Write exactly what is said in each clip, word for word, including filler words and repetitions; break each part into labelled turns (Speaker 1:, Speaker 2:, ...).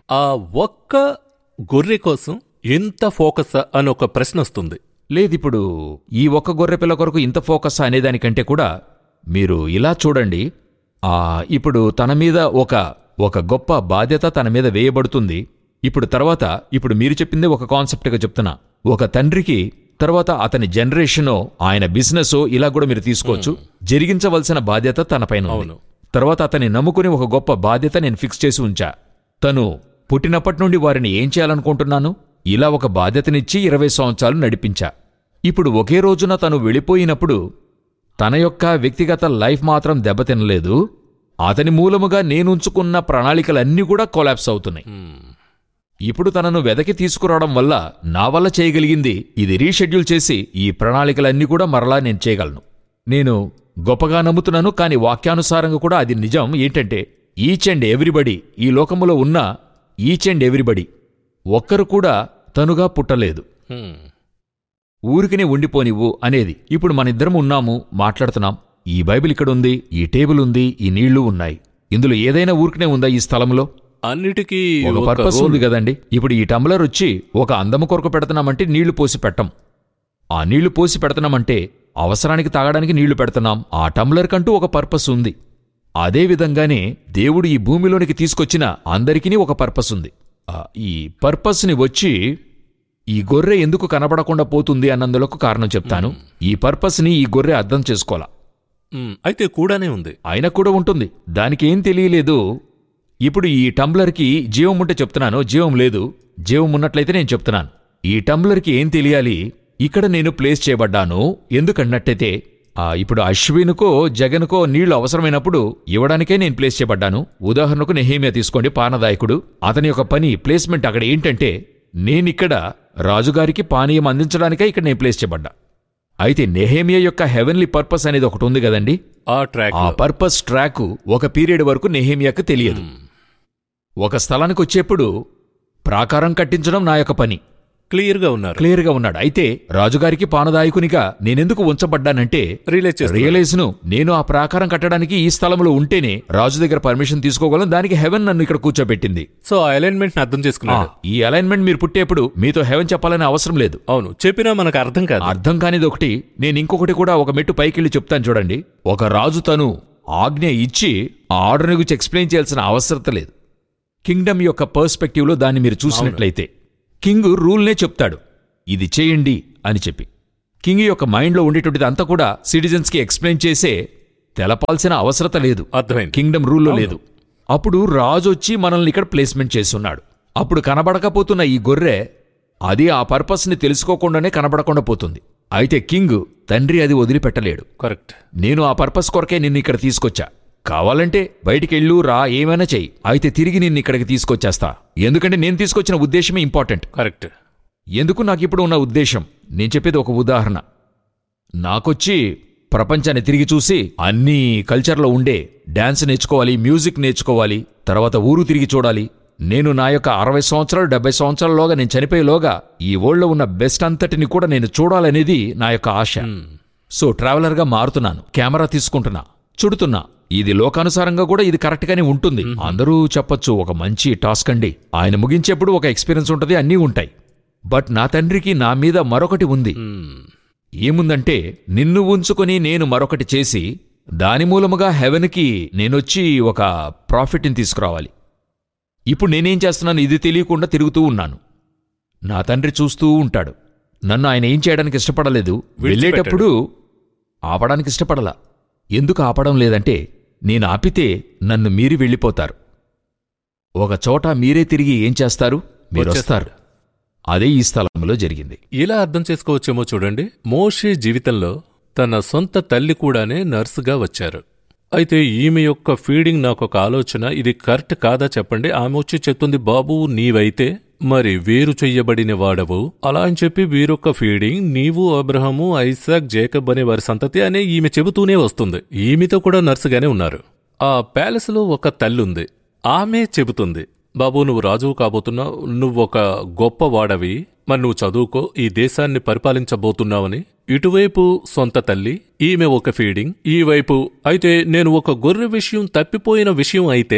Speaker 1: ఆ ఒక్క గొర్రె కోసం ఎంత ఫోకస్ అని ఒక ప్రశ్న వస్తుంది.
Speaker 2: లేదిప్పుడు ఈ ఒక్క గొర్రెపిల్ల కొరకు ఇంత ఫోకస్ అనేదానికంటే కూడా మీరు ఇలా చూడండి. ఆ ఇప్పుడు తన మీద ఒక ఒక గొప్ప బాధ్యత తన మీద వేయబడుతుంది. ఇప్పుడు తర్వాత ఇప్పుడు మీరు చెప్పిందే ఒక కాన్సెప్ట్గా చెప్తున్నా. ఒక తండ్రికి తర్వాత అతని జనరేషనో ఆయన బిజినెసో ఇలా కూడా మీరు తీసుకోవచ్చు. జరిగించవలసిన బాధ్యత తన పైన ఉంది. తర్వాత అతన్ని నమ్ముకుని ఒక గొప్ప బాధ్యత నేను ఫిక్స్ చేసి ఉంచా. తను పుట్టినప్పటి నుండి వారిని ఏం చేయాలనుకుంటున్నాను, ఇలా ఒక బాధ్యతనిచ్చి ఇరవై సంవత్సరాలు నడిపించా. ఇప్పుడు ఒకే రోజున తను వెళ్ళిపోయినప్పుడు తన యొక్క వ్యక్తిగత లైఫ్ మాత్రం దెబ్బతినలేదు, అతని మూలముగా నేనుంచుకున్న ప్రణాళికలన్నీ కూడా కొలాప్స్ అవుతున్నాయి. ఇప్పుడు తనను వెదకి తీసుకురావడం వల్ల నా వల్ల చేయగలిగింది ఇది రీషెడ్యూల్ చేసి ఈ ప్రణాళికలన్నీ కూడా మరలా నేను చేయగలను. నేను గొప్పగా నమ్ముతున్నాను, కానీ వాక్యానుసారంగా కూడా అది నిజం. ఏంటంటే ఈచ్ అండ్ ఎవ్రీబడి, ఈ లోకములో ఉన్న ఈచ్ అండ్ ఎవ్రీబడి ఒక్కరు కూడా తనుగా పుట్టలేదు, ఊరికినే ఉండిపోనివ్వు అనేది. ఇప్పుడు మనిద్దరం ఉన్నాము, మాట్లాడుతున్నాం. ఈ బైబిల్ ఇక్కడుంది, ఈ టేబుల్ ఉంది, ఈ నీళ్లు ఉన్నాయి. ఇందులో ఏదైనా ఊరికినే ఉందా ఈ స్థలంలో?
Speaker 1: అన్నిటికీ
Speaker 2: ఒక పర్పస్ ఉంది కదండి. ఇప్పుడు ఈ టంబ్లర్ వచ్చి ఒక అందము కొరకు పెడుతున్నామంటే నీళ్లు పోసి పెట్టం. ఆ నీళ్లు పోసి పెడుతున్నామంటే అవసరానికి తాగడానికి నీళ్లు పెడుతున్నాం. ఆ టంబ్లర్ కంటూ ఒక పర్పస్ ఉంది. అదేవిధంగానే దేవుడు ఈ భూమిలోనికి తీసుకొచ్చిన అందరికీ ఒక పర్పస్ ఉంది. ఈ పర్పస్ని వచ్చి ఈ గొర్రె ఎందుకు కనబడకుండా పోతుంది అన్నందులకు కారణం చెప్తాను. ఈ పర్పస్ని ఈ గొర్రె అర్థం చేసుకోవాలా.
Speaker 1: అయితే కూడానే ఉంది,
Speaker 2: ఆయన కూడా ఉంటుంది, దానికి ఏం తెలియలేదు. ఇప్పుడు ఈ టంబ్లర్కి జీవం ఉంటే చెప్తున్నాను, జీవం లేదు. జీవం ఉన్నట్లయితే నేను చెప్తున్నాను. ఈ టంబ్లర్కి ఏం తెలియాలి, ఇక్కడ నేను ప్లేస్ చేయబడ్డాను ఎందుకన్నట్టయితే ఇప్పుడు అశ్వినుకో జగన్కో నీళ్లు అవసరమైనప్పుడు ఇవ్వడానికే నేను ప్లేస్ చేయబడ్డాను. ఉదాహరణకు నెహేమియా తీసుకోండి, పానదాయకుడు. అతని యొక్క పని ప్లేస్మెంట్ అక్కడ ఏంటంటే నేనిక్కడ రాజుగారికి పానీయం అందించడానికే ఇక్కడ నేను ప్లేస్ చేయబడ్డా. అయితే నెహేమియా యొక్క హెవెన్లీ పర్పస్ అనేది ఒకటి ఉంది కదండి.
Speaker 1: ఆ ట్రాక్
Speaker 2: ఆ పర్పస్ ట్రాక్ ఒక పీరియడ్ వరకు నెహేమియాకు తెలియదు. ఒక స్థలానికి వచ్చేప్పుడు ప్రాకారం కట్టించడం నా యొక్క పని.
Speaker 1: క్లియర్గా ఉన్నారు
Speaker 2: క్లియర్గా ఉన్నాడు. అయితే రాజుగారికి పానదాయకునిగా నేనెందుకు ఉంచబడ్డానంటే రియలైజ్ ను నేను ఆ ప్రాకారం కట్టడానికి ఈ స్థలంలో ఉంటేనే రాజు దగ్గర పర్మిషన్ తీసుకోగలను. దానికి హెవెన్ నన్ను ఇక్కడ కూర్చోబెట్టింది.
Speaker 1: సో ఆ అలైన్మెంట్ అర్థం చేసుకున్నాడు.
Speaker 2: ఈ అలైన్మెంట్ మీరు పుట్టేప్పుడు మీతో హెవెన్ చెప్పాలనే అవసరం లేదు.
Speaker 1: అవును, చెప్పినా మనకు అర్థం కాదు.
Speaker 2: అర్థం కానిది ఒకటి. నేను ఇంకొకటి కూడా ఒక మెట్టు పైకెళ్ళి చెప్తాను చూడండి. ఒక రాజు తను ఆజ్ఞ ఇచ్చి ఆ ఆర్డర్ గురించి ఎక్స్ప్లెయిన్ చేయాల్సిన అవసరం లేదు. కింగ్డమ్ యొక్క పర్స్పెక్టివ్లో దాన్ని మీరు చూసినట్లయితే కింగ్ రూల్నే చెప్తాడు, ఇది చేయండి అని చెప్పి. కింగ్ యొక్క మైండ్లో ఉండేటువంటిది అంతా కూడా సిటిజన్స్కి ఎక్స్ప్లెయిన్ చేసే తెలపాల్సిన అవసరత లేదు.
Speaker 1: అర్థమైంది,
Speaker 2: కింగ్డమ్ రూల్లో లేదు. అప్పుడు రాజు వచ్చి మనల్ని ఇక్కడ ప్లేస్మెంట్ చేస్తున్నాడు. అప్పుడు కనబడకపోతున్న ఈ గొర్రె అది ఆ పర్పస్ని తెలుసుకోకుండానే కనబడకుండా పోతుంది. అయితే కింగ్ తండ్రి అది వదిలిపెట్టలేడు.
Speaker 1: కరెక్ట్.
Speaker 2: నేను ఆ పర్పస్ కొరకే నిన్ను ఇక్కడ తీసుకొచ్చా, కావాలంటే బయటికెళ్ళు రా, ఏమైనా చెయ్యి, అయితే తిరిగి నిన్ను ఇక్కడికి తీసుకొచ్చేస్తా. ఎందుకంటే నేను తీసుకొచ్చిన ఉద్దేశమే ఇంపార్టెంట్.
Speaker 1: కరెక్ట్.
Speaker 2: ఎందుకు నాకు ఇప్పుడు ఉన్న ఉద్దేశం నేను చెప్పేది ఒక ఉదాహరణ. నాకొచ్చి ప్రపంచాన్ని తిరిగి చూసి అన్ని కల్చర్లో ఉండే డాన్స్ నేర్చుకోవాలి, మ్యూజిక్ నేర్చుకోవాలి, తర్వాత ఊరు తిరిగి చూడాలి. నేను నా యొక్క అరవై సంవత్సరాలు డెబ్బై సంవత్సరాలలోగా నేను చనిపోయేలోగా ఈ వరల్డ్లో ఉన్న బెస్ట్ అంతటిని కూడా నేను చూడాలనేది నా యొక్క ఆశ. సో ట్రావెలర్గా మారుతున్నాను, కెమెరా తీసుకుంటున్నా, చుడుతున్నా. ఇది లోకానుసారంగా కూడా ఇది కరెక్ట్గానే ఉంటుంది. అందరూ చెప్పొచ్చు ఒక మంచి టాస్క్ అండి, ఆయన ముగించేప్పుడు ఒక ఎక్స్పీరియన్స్ ఉంటుంది, అన్నీ ఉంటాయి. బట్ నా తండ్రికి నా మీద మరొకటి ఉంది. ఏముందంటే నిన్ను ఉంచుకొని నేను మరొకటి చేసి దాని మూలముగా హెవెన్కి నేనొచ్చి ఒక ప్రాఫిట్ని తీసుకురావాలి. ఇప్పుడు నేనేం చేస్తున్నాను ఇది తెలియకుండా తిరుగుతూ ఉన్నాను. నా తండ్రి చూస్తూ ఉంటాడు. నన్ను ఆయన ఏం చేయడానికి ఇష్టపడలేదు. వెళ్ళేటప్పుడు ఆపడానికి ఇష్టపడలా. ఎందుకు ఆపడం లేదంటే నేను ఆపితే నన్ను మీరి వెళ్ళిపోతారు. ఒక చోట మీరే తిరిగి ఏం చేస్తారు, మీరొస్తారు. అదే ఈ స్థలంలో జరిగింది.
Speaker 1: ఇలా అర్థం చేసుకోవచ్చేమో చూడండి. మోషే జీవితంలో తన సొంత తల్లి కూడానే నర్సుగా వచ్చారు. అయితే ఈమె యొక్క ఫీడింగ్ నాకొక ఆలోచన, ఇది కరెక్ట్ కాదా చెప్పండి. ఆమె వచ్చి చెప్తుంది, బాబు నీవైతే మరి వేరు చెయ్యబడిన వాడవు అలా అని చెప్పి వీరొక్క ఫీడింగ్ నీవు అబ్రహము ఐసాక్ జేకబ్ అనే వారి సంతతి అనే ఈమె చెబుతూనే వస్తుంది. ఈమెతో కూడా నర్సుగానే ఉన్నారు. ఆ ప్యాలెస్ లో ఒక తల్లుంది. ఆమె చెబుతుంది, బాబు నువ్వు రాజువు కాబోతున్నావు, నువ్వొక గొప్ప వాడవి, మరి నువ్వు చదువుకో, ఈ దేశాన్ని పరిపాలించబోతున్నావని. ఇటువైపు సొంత తల్లి, ఈమె ఒక ఫీడింగ్, ఈ వైపు అయితే నేను ఒక గొర్రె విషయం తప్పిపోయిన విషయం అయితే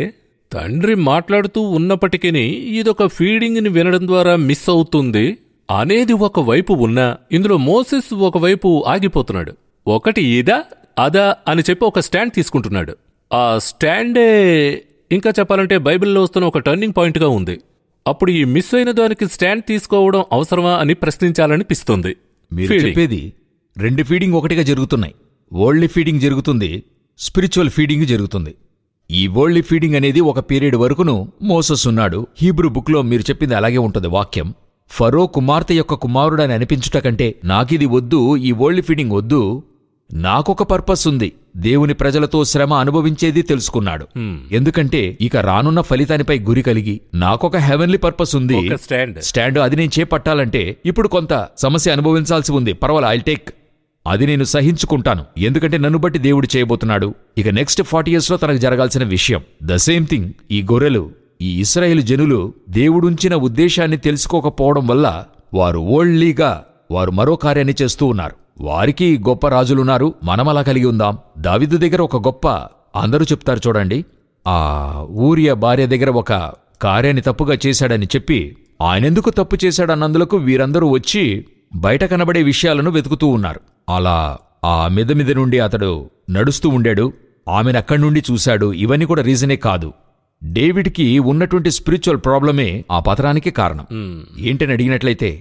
Speaker 1: తండ్రి మాట్లాడుతూ ఉన్నప్పటికీ ఇదొక ఫీడింగ్ని వినడం ద్వారా మిస్ అవుతుంది అనేది ఒకవైపు ఉన్నా, ఇందులో మోసెస్ ఒకవైపు ఆగిపోతున్నాడు. ఒకటి ఇదా అదా అని చెప్పి ఒక స్టాండ్ తీసుకుంటున్నాడు. ఆ స్టాండే ఇంకా చెప్పాలంటే బైబిల్లో వస్తున్న ఒక టర్నింగ్ పాయింట్గా ఉంది. అప్పుడు ఈ మిస్ అయిన దానికి స్టాండ్ తీసుకోవడం అవసరమా అని ప్రశ్నించాలనిపిస్తుంది.
Speaker 2: మీరు చెప్పేది రెండు ఫీడింగ్ ఒకటిగా జరుగుతున్నాయి. వరల్డ్లీ ఫీడింగ్ జరుగుతుంది, స్పిరిచువల్ ఫీడింగ్ జరుగుతుంది. ఈ వరల్డ్లీ ఫీడింగ్ అనేది ఒక పీరియడ్ వరకును మోసెస్ ఉన్నాడు. హీబ్రూ బుక్లో మీరు చెప్పింది అలాగే ఉంటుంది వాక్యం. ఫరో కుమార్తె యొక్క కుమారుడని అనిపించుట కంటే నాకిది వద్దు, ఈ వరల్డ్ ఫీడింగ్ వద్దు, నాకొక పర్పస్ ఉంది, దేవుని ప్రజలతో శ్రమ అనుభవించేది తెలుసుకున్నాడు. ఎందుకంటే ఇక రానున్న ఫలితానిపై గురి కలిగి నాకొక హెవెన్లీ పర్పస్ ఉంది, స్టాండ్ అది నేను చేపట్టాలంటే ఇప్పుడు కొంత సమస్య అనుభవించాల్సి ఉంది. పర్వాలా, ఐల్ టేక్, అది నేను సహించుకుంటాను, ఎందుకంటే నన్ను బట్టి దేవుడు చేయబోతున్నాడు. ఇక నెక్స్ట్ ఫార్టీ ఇయర్స్ లో తనకు జరగాల్సిన విషయం ద సేమ్ థింగ్. ఈ గొర్రెలు, ఈ ఇశ్రాయేలు జనులు దేవుడుంచిన ఉద్దేశాన్ని తెలుసుకోకపోవడం వల్ల వారు ఓల్డ్లీగా వారు మరో కార్యాన్ని చేస్తూ ఉన్నారు. వారికి గొప్ప రాజులున్నారు, మనమలా కలిగి ఉందాం. దావీదు దగ్గర ఒక గొప్ప, అందరూ చెప్తారు చూడండి, ఆ ఊరియా భార్య దగ్గర ఒక కార్యాన్ని తప్పుగా చేశాడని చెప్పి ఆయనెందుకు తప్పు చేశాడన్నందులకు వీరందరూ వచ్చి బయట కనబడే విషయాలను వెతుకుతూ ఉన్నారు. అలా ఆ మిద మీద నుండి అతడు నడుస్తూ ఉండాడు, ఆమెనక్కడి నుండి చూశాడు. ఇవన్నీ కూడా రీజనే కాదు. డేవిడ్కి ఉన్నటువంటి స్పిరిచువల్ ప్రాబ్లమే ఆ పతనానికి కారణం. ఏంటని అడిగినట్లయితే,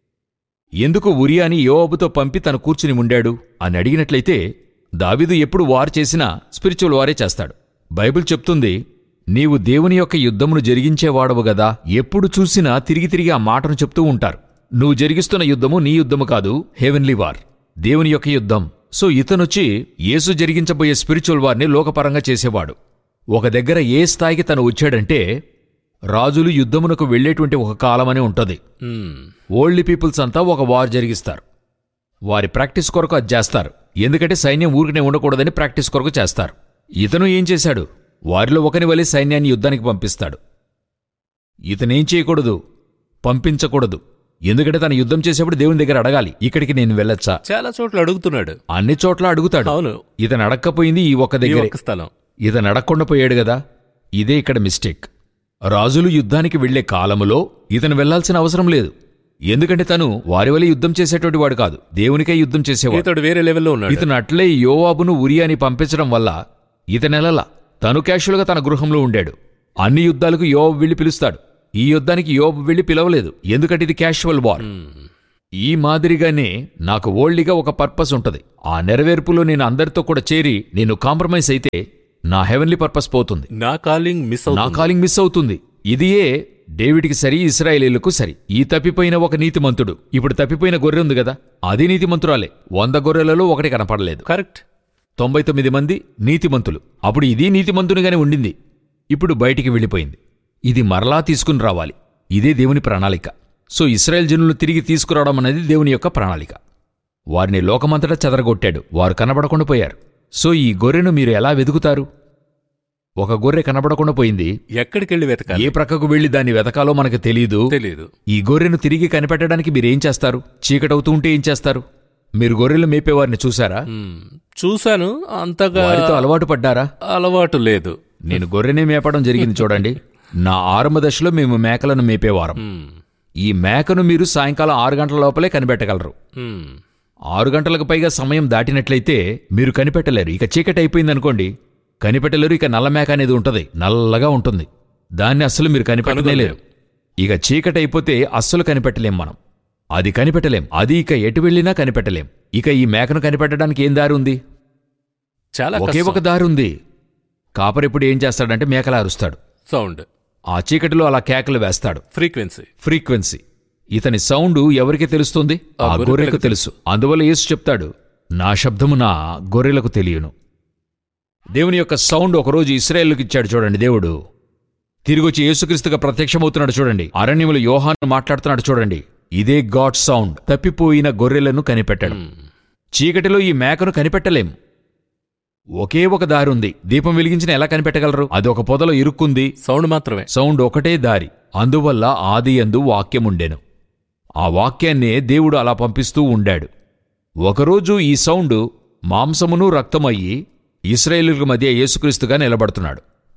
Speaker 2: ఎందుకు ఉరియాని యోవాబుతో పంపి తను కూర్చుని ఉండాడు అని అడిగినట్లయితే, దావీదు ఎప్పుడు వారు చేసినా స్పిరిచువల్ వారే చేస్తాడు. బైబిల్ చెప్తుంది, నీవు దేవుని యొక్క యుద్ధమును జరిగించేవాడవు గదా. ఎప్పుడు చూసినా తిరిగి తిరిగి ఆ మాటను చెప్తూ ఉంటారు. నువ్వు జరిగిస్తున్న యుద్ధము నీ యుద్ధము కాదు, హెవెన్లీ వార్, దేవుని యొక్క యుద్ధం. సో ఇతనొచ్చి యేసు జరిగించబోయే స్పిరిచువల్ వార్ని లోకపరంగా చేసేవాడు. ఒక దగ్గర ఏ స్థాయికి తను వచ్చాడంటే, రాజులు యుద్ధమునకు వెళ్లేటువంటి ఒక కాలమనే ఉంటది. ఓల్డ్ పీపుల్స్ అంతా ఒక వార్ జరిగిస్తారు. వారి ప్రాక్టీస్ కొరకు అది చేస్తారు, ఎందుకంటే సైన్యం ఊరికనే ఉండకూడదని ప్రాక్టీస్ కొరకు చేస్తారు. ఇతను ఏం చేశాడు, వారిలో ఒకని వలె సైన్యాన్ని యుద్ధానికి పంపిస్తాడు. ఇతనేం చేయకూడదు, పంపించకూడదు, ఎందుకంటే తను యుద్ధం చేసేప్పుడు దేవుని దగ్గర అడగాలి, ఇక్కడికి నేను వెళ్ళొచ్చా.
Speaker 1: చాలా చోట్ల అడుగుతున్నాడు,
Speaker 2: అన్ని చోట్ల అడుగుతాడు.
Speaker 1: అవును,
Speaker 2: ఇతను అడక్కపోయింది ఈ ఒక్క దగ్గర
Speaker 1: స్థలం.
Speaker 2: ఇతను అడగకుండా పోయాడు గదా. ఇదే ఇక్కడ మిస్టేక్. రాజులు యుద్ధానికి వెళ్లే కాలములో ఇతను వెళ్లాల్సిన అవసరం లేదు, ఎందుకంటే తను వారి వల్ల యుద్ధం చేసేటువంటి వాడు కాదు, దేవునికై యుద్ధం చేసేవాడు.
Speaker 1: ఇతడు వేరే లెవెల్లో ఉన్నాడు.
Speaker 2: ఇతను అట్లే యోవాబును ఉరియాని పంపించడం వల్ల ఇతనెలలా తను క్యాషువల్గా తన గృహంలో ఉండాడు. అన్ని యుద్ధాలకు యోవాబు వెళ్లి పిలుస్తాడు, ఈ యుద్ధానికి యోవాబు వెళ్లి పిలవలేదు, ఎందుకంటే ఇది క్యాషువల్ వార్. ఈ మాదిరిగానే నాకు ఓల్డ్గా ఒక పర్పస్ ఉంటది. ఆ నెరవేర్పులో నేను అందరితో కూడా చేరి నేను కాంప్రమైజ్ అయితే నా హెవెన్లీ పర్పస్ పోతుంది,
Speaker 1: నా కాలింగ్ మిస్
Speaker 2: నా కాలింగ్ మిస్ అవుతుంది. ఇదియే డేవిడ్కి సరి, ఇశ్రాయేలీలకు సరి. ఈ తప్పిపోయిన ఒక నీతిమంతుడు, ఇప్పుడు తప్పిపోయిన గొర్రె ఉంది కదా, అది నీతిమంతురాలే. వంద గొర్రెలలో ఒకటి కనపడలేదు,
Speaker 1: కరెక్ట్.
Speaker 2: తొంభై తొమ్మిది మంది నీతిమంతులు. అప్పుడు ఇది నీతిమంతునిగానే ఉండింది, ఇప్పుడు బయటికి వెళ్ళిపోయింది. ఇది మరలా తీసుకుని రావాలి, ఇదే దేవుని ప్రణాళిక. సో ఇశ్రాయేల్ జనులను తిరిగి తీసుకురావడం అనేది దేవుని యొక్క ప్రణాళిక. వారిని లోకమంతటా చెదరగొట్టాడు, వారు కనబడకుండా పోయారు. సో ఈ గొర్రెను మీరు ఎలా వెతుకుతారు? ఒక గొర్రె కనబడకుండా పోయింది,
Speaker 1: ఎక్కడికెళ్ళి వెతకాలి,
Speaker 2: ఏ ప్రక్కకు వెళ్లి దాన్ని వెతకాలో మనకు తెలీదు.
Speaker 1: తెలీదు.
Speaker 2: ఈ గొర్రెను తిరిగి కనిపెట్టడానికి మీరేం చేస్తారు? చీకటవుతూ ఉంటే ఏం చేస్తారు? మీరు గొర్రెలు మేపేవారిని చూసారా?
Speaker 1: చూశాను, అంతగా
Speaker 2: వారితో అలవాటు పడ్డారా?
Speaker 1: అలవాటు లేదు.
Speaker 2: నేను గొర్రెనే మేపడం జరిగింది చూడండి. నా ఆరంభ దశలో మేము మేకలను మేపేవారం. ఈ మేకను మీరు సాయంకాలం ఆరు గంటల లోపలే కనిపెట్టగలరు. ఆరు గంటలకు పైగా సమయం దాటినట్లయితే మీరు కనిపెట్టలేరు. ఇక చీకటి అయిపోయిందనుకోండి, కనిపెట్టలేరు. ఇక నల్ల మేక అనేది ఉంటుంది, నల్లగా ఉంటుంది, దాన్ని అస్సలు మీరు కనిపెట్టలేరు. ఇక చీకటి అయిపోతే అస్సలు కనిపెట్టలేం మనం, అది కనిపెట్టలేం. అది ఇక ఎటు వెళ్ళినా కనిపెట్టలేం. ఇక ఈ మేకను కనిపెట్టడానికి ఏం దారి ఉంది?
Speaker 1: చాలా
Speaker 2: ఒకే ఒక దారి ఉంది. కాపరిప్పుడు ఏం చేస్తాడంటే మేకలా అరుస్తాడు,
Speaker 1: సౌండ్.
Speaker 2: ఆ చీకటిలో అలా కేకలు వేస్తాడు,
Speaker 1: ఫ్రీక్వెన్సీ
Speaker 2: ఫ్రీక్వెన్సీ. ఇతని సౌండ్ ఎవరికి తెలుస్తుంది? ఆ గొర్రెలకు తెలుసు. అందువల్ల యేసు చెప్తాడు, నా శబ్దము నా గొర్రెలకు తెలియను. దేవుని యొక్క సౌండ్ ఒకరోజు ఇశ్రాయేలుకి ఇచ్చాడు చూడండి దేవుడు. తిరిగొచ్చి యేసుక్రీస్తుగా ప్రత్యక్షమవుతున్నాడు చూడండి. అరణ్యములో యోహాను మాట్లాడుతున్నాడు చూడండి. ఇదే గాడ్ సౌండ్. తప్పిపోయిన గొర్రెలను కనిపెట్టడం. చీకటిలో ఈ మేకను కనిపెట్టలేం. ఒకే ఒక దారి ఉంది. దీపం వెలిగించిన ఎలా కనిపెట్టగలరు? అది ఒక పొదలో ఇరుక్కుంది,
Speaker 1: సౌండ్ మాత్రమే.
Speaker 2: సౌండ్ ఒకటే దారి. అందువల్ల ఆదియందు వాక్యముండెను. ఆ వాక్యాన్నే దేవుడు అలా పంపిస్తూ ఉండాడు. ఒకరోజు ఈ సౌండ్ మాంసమును రక్తమయ్యి ఇశ్రాయేలుల మధ్య యేసుక్రీస్తుగా నిలబడుతున్నాడు.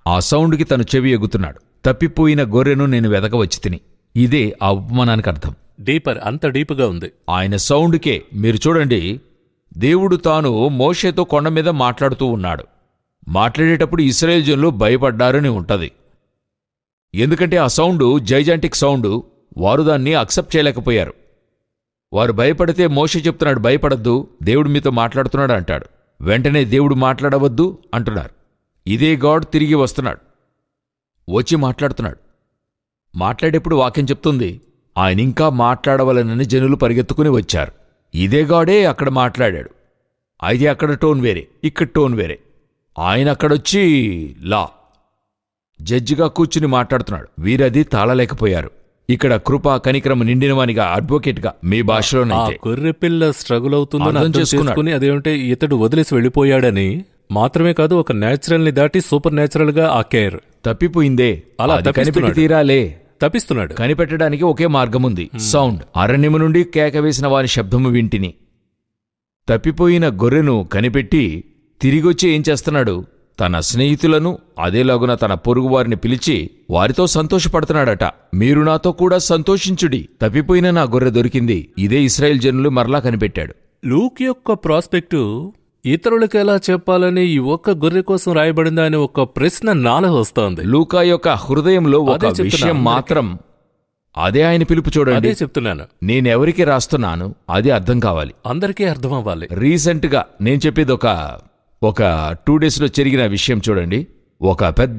Speaker 2: ఆ సౌండ్కి తను చెవి ఎగుతున్నాడు. తప్పిపోయిన గొర్రెను నేను వెదకవచ్చి తిని. ఇదే ఆ ఉపమానానికి అర్థం.
Speaker 1: డీపర్, అంత డీప్గా ఉంది.
Speaker 2: ఆయన సౌండ్కే మీరు చూడండి, దేవుడు తాను మోషేతో కొండ మీద మాట్లాడుతూ ఉన్నాడు. మాట్లాడేటప్పుడు ఇశ్రాయేలు జనులు భయపడ్డారని ఉంటది. ఎందుకంటే ఆ సౌండు జైజాంటిక్ సౌండు, వారు దాన్ని అక్సెప్ట్ చేయలేకపోయారు. వారు భయపడితే మోషే చెప్తున్నాడు, భయపడద్దు, దేవుడు మీతో మాట్లాడుతున్నాడు అంటాడు. వెంటనే దేవుడు మాట్లాడవద్దు అంటున్నారు. ఇదే గాడ్ తిరిగి వస్తున్నాడు, వచ్చి మాట్లాడుతున్నాడు. మాట్లాడేప్పుడు వాక్యం చెప్తుంది, ఆయన ఇంకా మాట్లాడవలనని జనులు పరిగెత్తుకుని వచ్చారు. ఇదే గాడే అక్కడ మాట్లాడాడు. అయితే అక్కడ టోన్ వేరే, ఇక్కడ టోన్ వేరే. ఆయన అక్కడొచ్చి లా జడ్జిగా కూర్చుని మాట్లాడుతున్నాడు. వీరది తాళలేకపోయారు. ఇక్కడ కృపా కనికరము నిండినవానిగా, అడ్వకేట్గా మీ భాషలోనైతే
Speaker 1: గొర్రె పిల్ల స్ట్రగుల్ అవుతుందని
Speaker 2: అర్థం
Speaker 1: అర్థం చేసుకుని అదేంటే ఇతడు వదిలేసి వెళ్ళిపోయాడని మాత్రమే కాదు, ఒక నేచురల్ ని దాటి సూపర్ నేచురల్ గా ఆకారు.
Speaker 2: తప్పిపోయిందే,
Speaker 1: అలా
Speaker 2: అది కనిపెట్టి తీరాలే.
Speaker 1: తప్పిస్తున్నాడు.
Speaker 2: కనిపెట్టడానికి ఒకే మార్గముంది, సౌండ్. అరణ్యము నుండి కేకవేసిన వాని శబ్దము వింటిని. తప్పిపోయిన గొర్రెను కనిపెట్టి తిరిగొచ్చి ఏం చేస్తున్నాడు? తన స్నేహితులను అదేలాగున తన పొరుగువారిని పిలిచి వారితో సంతోషపడుతున్నాడట. మీరు నాతో కూడా సంతోషించుడి, తప్పిపోయిన నా గొర్రె దొరికింది. ఇదే ఇశ్రాయేల్ జనులు మరలా కనిపెట్టాడు.
Speaker 1: లూక్ యొక్క ప్రాస్పెక్టు ఇతరులకు ఎలా చెప్పాలని ఈ ఒక్క గొర్రె కోసం రాయబడిందా అనే ఒక ప్రశ్న నాలో వస్తోంది.
Speaker 2: లూకా యొక్క హృదయంలో ఒక విషయం మాత్రం, అదే ఆయన పిలుపు. చూడండి,
Speaker 1: అదే చెప్తున్నాను.
Speaker 2: నేనెవరికి రాస్తున్నాను అది అర్థం కావాలి,
Speaker 1: అందరికీ అర్థం అవ్వాలి.
Speaker 2: రీసెంట్ గా నేను చెప్పేది ఒక ఒక టూ డేస్ లో జరిగిన విషయం చూడండి. ఒక పెద్ద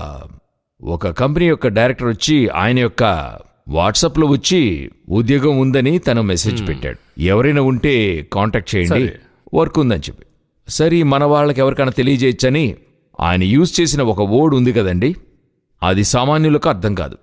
Speaker 2: ఒక కంపెనీ యొక్క డైరెక్టర్ వచ్చి ఆయన యొక్క వాట్సాప్ లో వచ్చి ఉద్యోగం ఉందని తను మెసేజ్ పెట్టాడు. ఎవరైనా ఉంటే కాంటాక్ట్ చేయండి, వర్క్ ఉందని చెప్పి. సరే, మన వాళ్ళకి ఎవరికైనా తెలియజేయచ్చని ఆయన యూజ్ చేసిన ఒక వర్డ్ ఉంది కదండి, అది సామాన్యులకు అర్థం కాదు.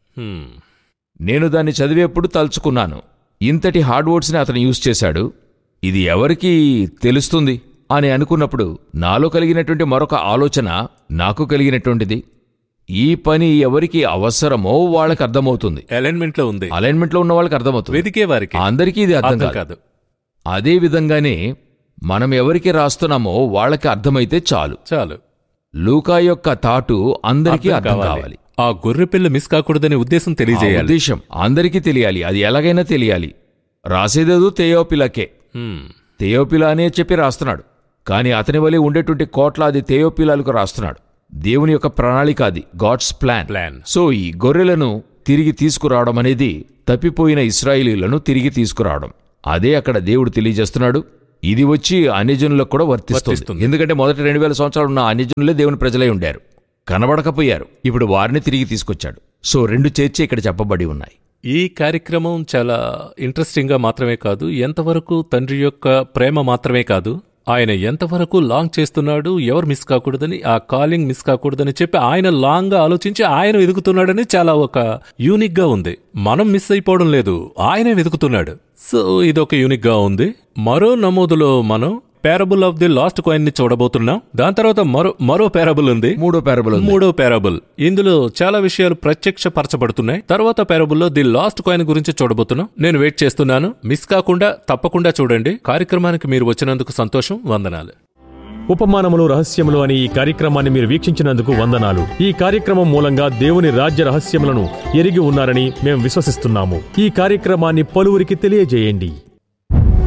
Speaker 2: నేను దాన్ని చదివేప్పుడు తలుచుకున్నాను, ఇంతటి హార్డ్ వర్డ్స్ని అతను యూజ్ చేశాడు, ఇది ఎవరికి తెలుస్తుంది అని అనుకున్నప్పుడు నాలో కలిగినటువంటి మరొక ఆలోచన నాకు కలిగినటువంటిది, ఈ పని ఎవరికి అవసరమో వాళ్ళకి అర్థమవుతుంది.
Speaker 1: అలైన్మెంట్ లో ఉంది,
Speaker 2: అలైన్మెంట్ లో ఉన్న వాళ్ళకి అర్థమవుతుంది,
Speaker 1: వెదికే వారికి.
Speaker 2: అందరికీ ఇది అర్థం కాదు. అదే విధంగానే మనం ఎవరికి రాస్తున్నామో వాళ్ళకి అర్థమైతే చాలు చాలు లూకా యొక్క తాటు అందరికీ అర్థం కావాలి.
Speaker 1: ఆ గొర్రె పిల్ల మిస్ కాకూడదనే ఉద్దేశం తెలియజేయాలి.
Speaker 2: ఉద్దేశం అందరికీ తెలియాలి, అది ఎలాగైనా తెలియాలి. రాసేదేదో తెయోపిలాకే, తెయోపిలా అనే చెప్పి రాస్తున్నాడు. కానీ అతని వలె ఉండేటువంటి కోట్లాది తెయోపిలాలకు రాస్తున్నాడు. దేవుని యొక్క ప్రణాళిక అది, గాడ్స్ ప్లాన్ ప్లాన్ సో ఈ గొర్రెలను తిరిగి తీసుకురావడం అనేది తప్పిపోయిన ఇశ్రాయేలీయులను తిరిగి తీసుకురావడం. అదే అక్కడ దేవుడు తెలియజేస్తున్నాడు. ఇది వచ్చి అన్యజనులకు కూడా వర్తిస్తుంది. ఎందుకంటే మొదటి రెండు వేల సంవత్సరాలు ఉన్న అన్యజనులే దేవుని ప్రజలై ఉండారు, కనబడకపోయారు. ఇప్పుడు వారిని తిరిగి తీసుకొచ్చాడు. సో రెండు చర్చ ఇక్కడ చెప్పబడి ఉన్నాయి.
Speaker 1: ఈ కార్యక్రమం చాలా ఇంట్రెస్టింగ్ గా మాత్రమే కాదు, ఎంతవరకు తండ్రి యొక్క ప్రేమ మాత్రమే కాదు, ఆయన ఎంతవరకు లాంగ్ చేస్తున్నాడు, ఎవరు మిస్ కాకూడదని, ఆ కాలింగ్ మిస్ కాకూడదని చెప్పి ఆయన లాంగ్ గా ఆలోచించి ఆయన వెతుకుతున్నాడని చాలా ఒక యూనిక్ గా ఉంది. మనం మిస్ అయిపోవడం లేదు, ఆయనే వెతుకుతున్నాడు. సో ఇదొక యూనిక్ గా ఉంది. మరో నమోదులో మనం parable of the last coin ని చూడబోతున్నాం. దాని తర్వాత మరో మరో పారబుల్ ఉంది,
Speaker 2: మూడో పారబుల్
Speaker 1: మూడో పారబుల్. ఇందులో చాలా విషయాలు ప్రత్యక్ష పరచబడుతున్నాయి. తర్వాత పారబుల్లో ది లాస్ట్ కాయిన్ గురించి చూడబోతున్నాం. నేను వెయిట్ చేస్తున్నాను, మిస్ కాకుండా తప్పకుండా చూడండి. కార్యక్రమానికి మీరు వచ్చినందుకు సంతోషం, వందనాలు.
Speaker 3: ఉపమానములు రహస్యములు అనే ఈ కార్యక్రమాన్ని మీరు వీక్షించినందుకు వందనాలు. ఈ కార్యక్రమం మూలంగా దేవుని రాజ్య రహస్యములను ఎరిగి ఉన్నారని మేము విశ్వసిస్తున్నాము. ఈ కార్యక్రమాన్ని పలువురికి తెలియజేయండి.